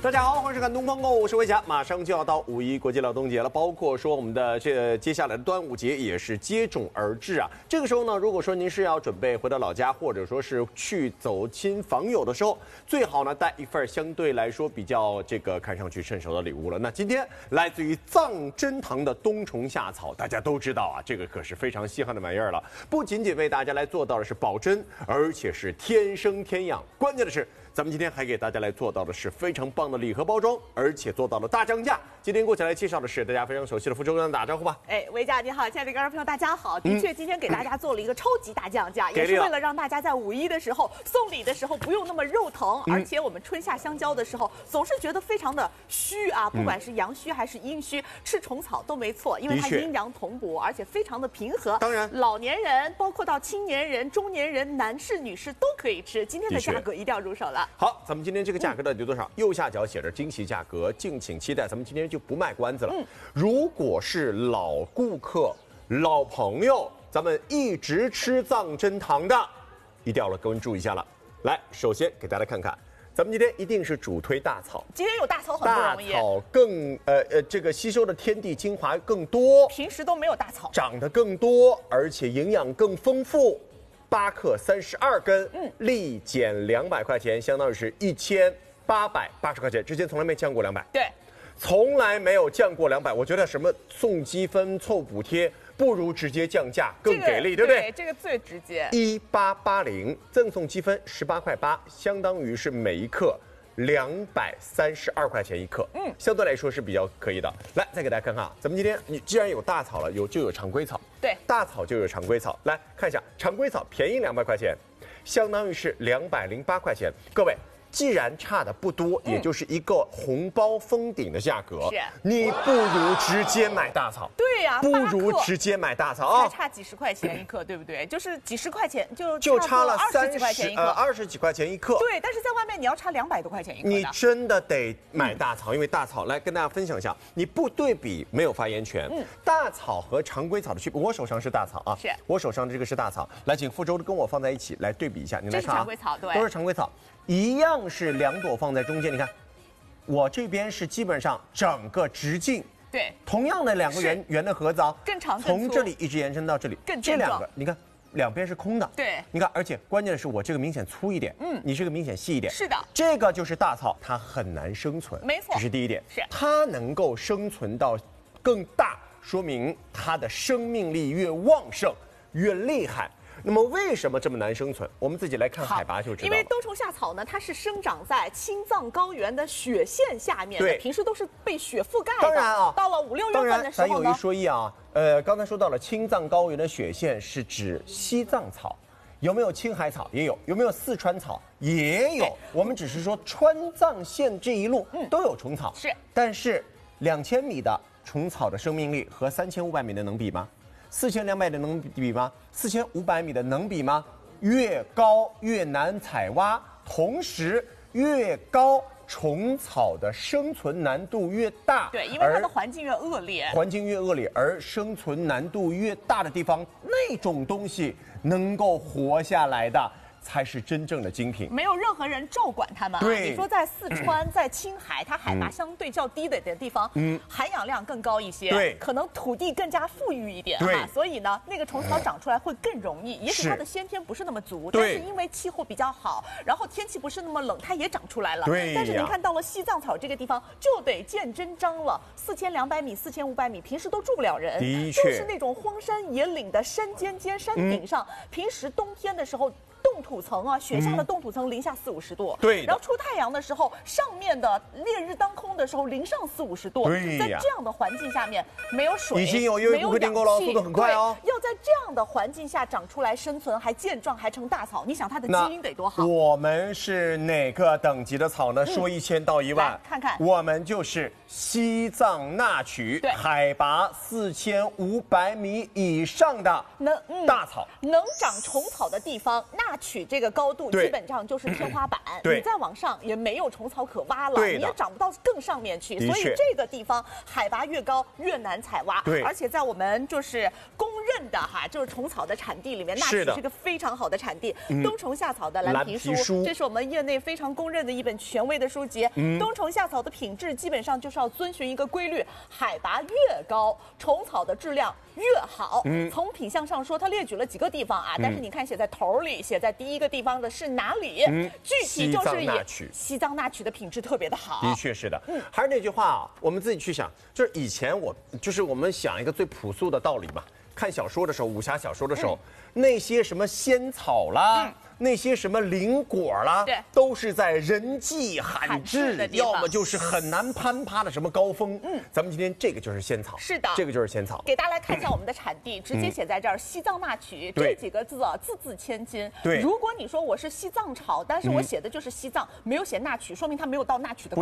大家好，欢迎收看《东方购物》，我是魏霞。马上就要到5·1国际劳动节了，包括说我们的接下来的端午节也是接踵而至啊。这个时候呢，如果说您是要准备回到老家，或者说是去走亲访友的时候，最好呢带一份相对来说比较看上去趁手的礼物了。那今天来自于藏珍堂的冬虫夏草，大家都知道啊，这个可是非常稀罕的玩意儿了。不仅仅为大家来做到的是保真，而且是天生天养，关键的是。咱们今天还给大家来做到的是非常棒的礼盒包装，而且做到了大降价。今天过起来介绍的是大家非常熟悉的福州，跟大家打招呼吧。 魏佳你好，亲爱的观众朋友大家好。的确，今天给大家做了一个超级大降价，也是为了让大家在5·1的时候送礼的时候不用那么肉疼，而且我们春夏相交的时候总是觉得非常的虚啊，不管是阳虚还是阴虚，吃虫草都没错，因为它阴阳同补，而且非常的平和。 当然， 老年人包括到青年人、中年人、男士、女士都可以吃。今天的价格一定要入手了。 好，咱们今天这个价格到底多少？右下角写着惊喜价格，敬请期待。咱们今天就不卖关子了。如果是老顾客、老朋友，咱们一直吃藏珍堂的，一定要关注一下了。来，首先给大家看看，咱们今天一定是主推大草。 今天有大草很不容易， 大草更吸收的天地精华更多， 平时都没有大草， 长得更多，而且营养更丰富。8克32根，立减200块钱，相当于是1880块钱，之前从来没降过200， 对， 从来没有降过200。我觉得什么送积分、凑补贴，不如直接降价更给力，对不对？ 这个最直接。 1880赠送积分18.8块，相当于是每一克232块钱一克，相对来说是比较可以的。来，再给大家看看啊，咱们今天你既然有大草了，就有常规草。 对， 大草就有常规草。来看一下，常规草便宜200块钱，相当于是208块钱。各位，既然差的不多，也就是一个红包封顶的价格， 是你不如直接买大草。 对呀， 不如直接买大草啊， 才差几十块钱一克，对不对？就是几十块钱就差了 20几块钱一克 ，20几块钱一克。 对，但是在外面你要差200多块钱一克。 你真的得买大草，因为大草来跟大家分享一下，你不对比没有发言权。大草和常规草的区别，我手上是大草啊， 是我手上这个是大草。来，请福州跟我放在一起来对比一下，你来看啊， 这是常规草，对， 都是常规草，一样是2朵放在中间，你看，我这边是基本上整个直径。 对， 同样的2个圆的盒子啊， 更长， 从这里一直延伸到这里， 更这2个你看两边是空的， 对， 你看，而且关键的是我这个明显粗一点，你这个明显细一点， 是的， 这个就是大草，它很难生存， 没错， 这是第一点， 是它能够生存到更大，说明它的生命力越旺盛越厉害。那么为什么这么难生存？我们自己来看海拔就知道了。 因为冬虫夏草呢，它是生长在青藏高原的雪线下面的，平时都是被雪覆盖的。 当然啊， 到了5、6月份的时候呢， 咱有一说一啊，刚才说到了青藏高原的雪线是指西藏草，有没有青海草？也有。有没有四川草？也有。我们只是说川藏线这一路都有虫草， 是。 但是2000米的虫草的生命力和3500米的能比吗？4200的能比吗？4500米的能比吗？越高越难采挖，同时越高虫草的生存难度越大。 对，因为它的环境越恶劣， 而生存难度越大的地方，那种东西能够活下来的。才是真正的精品， 没有任何人照管它们。 对， 你说在四川、在青海，它海拔相对较低的地方，含氧量更高一些， 对， 可能土地更加富裕一点， 对， 所以呢，那个虫草长出来会更容易。也许它的先天不是那么足， 但是因为气候比较好，然后天气不是那么冷，它也长出来了。 对， 但是您看到了西藏草这个地方，就得见真章了，4200米、4500米，平时都住不了人， 的确， 就是那种荒山野岭的山尖尖、山顶上，平时冬天的时候。冻土层啊，雪下的冻土层零下40-50度， 对。 然后出太阳的时候，上面的烈日当空的时候，零上40-50度。 对， 在这样的环境下面，没有水， 已经有优惠订购了，速度很快哦。 要在这样的环境下长出来生存，还健壮，还成大草，你想它的基因得多好？ 我们是哪个等级的草呢？说1000到1万， 看看， 我们就是西藏那曲，海拔4500米以上的大草， 能长虫草的地方，那曲这个高度基本上就是天花板，你再往上也没有虫草可挖了，你也长不到更上面去，所以这个地方海拔越高越难采挖。而且在我们就是公认的就是虫草的产地里面，那曲是个非常好的产地。冬虫夏草的蓝皮书，这是我们业内非常公认的一本权威的书籍。冬虫夏草的品质基本上就是要遵循一个规律，海拔越高，虫草的质量越好。从品相上说，它列举了几个地方但是你看写在头里，写在第一个地方的是哪里？具体就是以西藏那曲的品质特别的好。 的确是的，还是那句话我们自己去想，就是以前我们想一个最朴素的道理嘛。看小说的时候，武侠小说的时候，那些什么仙草啦，那些什么灵果啦，都是在人迹罕至，要么就是很难攀爬的什么高峰。咱们今天这个就是仙草， 是的， 这个就是仙草。 给大家来看一下我们的产地，直接写在这儿，西藏那曲这几个字字字千金。如果你说我是西藏草，但是我写的就是西藏，没有写那曲，说明它没有到那曲的。